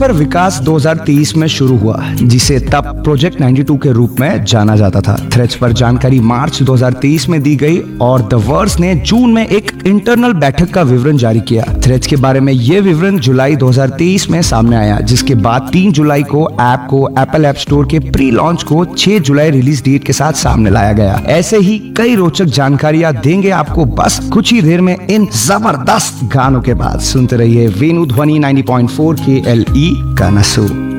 पर विकास 2023 में शुरू हुआ, जिसे तब प्रोजेक्ट 92 के रूप में जाना जाता था। थ्रेड्स पर जानकारी मार्च 2023 में दी गई और द वर्स ने जून में एक इंटरनल बैठक का विवरण जारी किया। थ्रेड्स के बारे में यह विवरण जुलाई 2023 में सामने आया, जिसके बाद 3 जुलाई को ऐप को एप्पल ऐप स्टोर के प्री लॉन्च को 6 जुलाई रिलीज डेट के साथ सामने लाया गया। ऐसे ही कई रोचक जानकारियां देंगे आपको बस कुछ ही देर में इन जबरदस्त गानों के बाद। सुनते रहिए वेणु ध्वनि 90.4 KLE कनसू।